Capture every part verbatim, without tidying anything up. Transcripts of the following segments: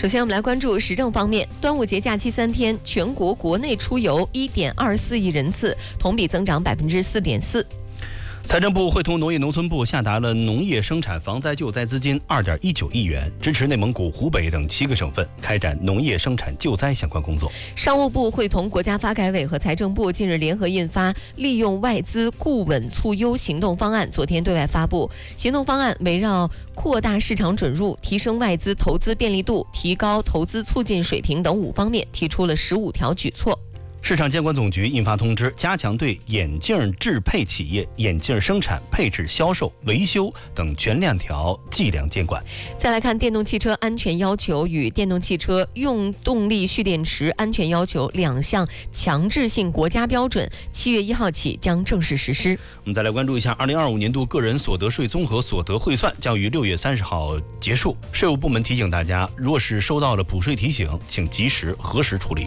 首先我们来关注时政方面，端午节假期三天，全国国内出游 一点二四亿人次，同比增长百分之四点四。 财政部会同农业农村部下达了农业生产防灾救灾资金二点一九亿元，支持内蒙古、湖北等七个省份开展农业生产救灾相关工作。 商务部会同国家发改委和财政部近日联合印发利用外资固稳促优行动方案，昨天对外发布。行动方案围绕扩大市场准入、提升外资投资便利度、提高投资促进水平等五方面提出了十五条举措。 市场监管总局印发通知，加强对眼镜制配企业眼镜生产、配置、销售、维修等全链条计量监管。 再来看电动汽车安全要求与电动汽车用动力蓄电池安全要求两项强制性国家标准，七月一号起将正式实施。 我们再来关注一下，二零二五年度个人所得税综合所得汇算将于六月三十号结束。税务部门提醒大家，若是收到了补税提醒，请及时核实处理。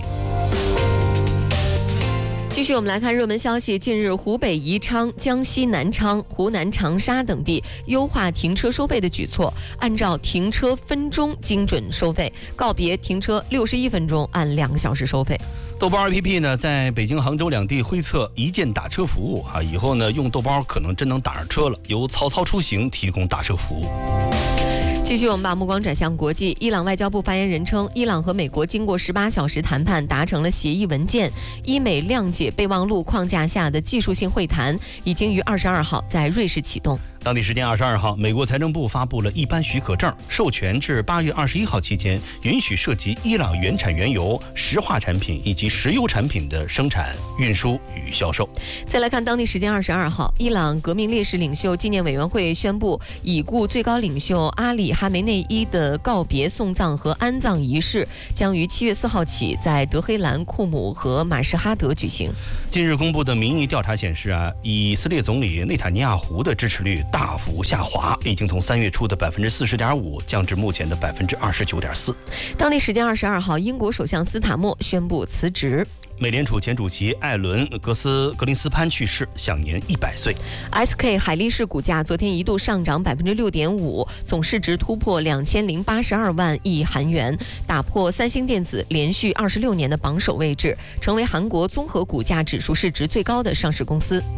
继续我们来看热门消息，近日湖北宜昌、江西南昌、湖南长沙等地优化停车收费的举措，按照停车分钟精准收费，告别停车六十一分钟按两个小时收费。 豆包 A P P 呢，在北京、杭州两地徽测一键打车服务啊，以后呢用豆包可能真能打上车了，由曹操出行提供打车服务。 继续我们把目光转向国际，伊朗外交部发言人称，伊朗和美国经过十八小时谈判达成了协议文件，伊美谅解备忘录框架下的技术性会谈已经于二十二号在瑞士启动。 当地时间二十二号，美国财政部发布了一般许可证，授权至八月二十一号期间，允许涉及伊朗原产原油、石化产品以及石油产品的生产、运输与销售。 再来看当地时间二十二号，伊朗革命烈士领袖纪念委员会宣布，已故最高领袖阿里哈梅内伊的告别送葬和安葬仪式将于七月四号起在德黑兰、库姆和马什哈德举行。 近日公布的民意调查显示啊，以色列总理内塔尼亚胡的支持率大幅下滑，已经从三月初的百分之四十点五降至目前的百分之二十九点四。 当地时间二十二号，英国首相斯塔默宣布辞职。 美联储前主席艾伦·格斯格林斯潘去世，享年一百岁。 S K 海力士股价昨天一度上涨百分之六点五，总市值突破两千零八十二万亿韩元，打破三星电子连续二十六年的榜首位置，成为韩国综合股价指数市值最高的上市公司。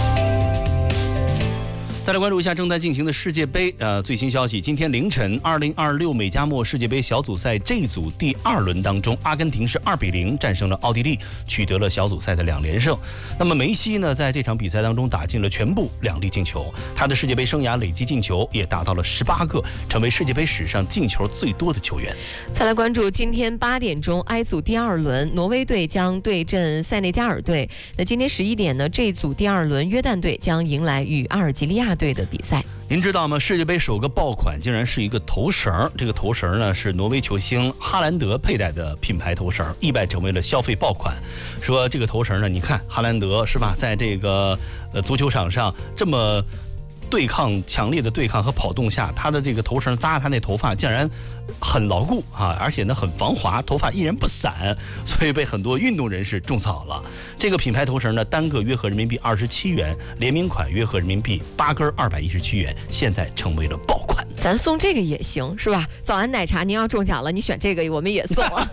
再来关注一下正在进行的世界杯，呃，最新消息，今天凌晨，二零二六美加墨世界杯小组赛 J 组第二轮当中，阿根廷是二比零战胜了奥地利，取得了小组赛的两连胜。那么梅西呢，在这场比赛当中打进了全部两粒进球，他的世界杯生涯累计进球也达到了十八个，成为世界杯史上进球最多的球员。 再来关注今天八点钟 I 组第二轮，挪威队将对阵塞内加尔队。那今天十一点呢，这组第二轮约旦队将迎来与阿尔及利亚队的比赛。 您知道吗？世界杯首个爆款竟然是一个头绳，这个头绳呢是挪威球星哈兰德佩戴的品牌头绳，意外成为了消费爆款。说这个头绳呢，你看哈兰德是吧，在这个呃足球场上这么对抗强烈的对抗和跑动下，他的这个头绳扎他那头发竟然很牢固啊，而且呢很防滑，头发依然不散，所以被很多运动人士种草了。这个品牌头绳呢，单个约合人民币二十七元，联名款约合人民币八根二百一十七元，现在成为了爆款。 咱送这个也行是吧？早安奶茶，您要中奖了，你选这个我们也送啊。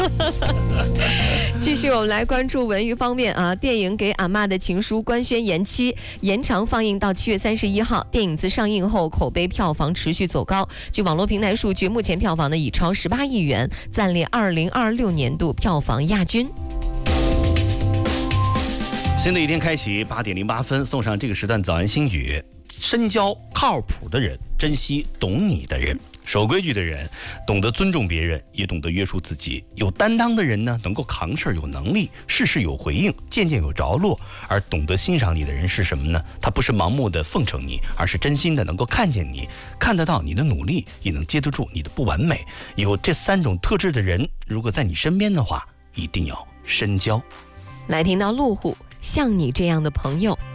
继续我们来关注文娱方面啊，电影《给阿嬷的情书》官宣延期，延长放映到七月三十一号。电影自上映后，口碑票房持续走高。据网络平台数据，目前票房呢已超十八亿元，暂列二零二六年度票房亚军。 新的一天开启，八点零八分，送上这个时段早安心语：深交靠谱的人，珍惜懂你的人。守规矩的人懂得尊重别人，也懂得约束自己。有担当的人呢，能够扛事儿，有能力，事事有回应，件件有着落。而懂得欣赏你的人是什么呢？他不是盲目的奉承你，而是真心的能够看见你，看得到你的努力，也能接得住你的不完美。有这三种特质的人，如果在你身边的话，一定要深交。 来听到路虎，像你这样的朋友。